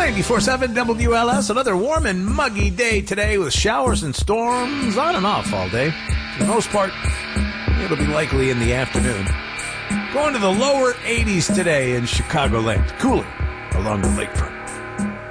94.7 WLS, another warm and muggy day today with showers and storms on and off all day. For the most part, it'll be likely in the afternoon. Going to the lower 80s today in Chicagoland. Cooler along the lakefront.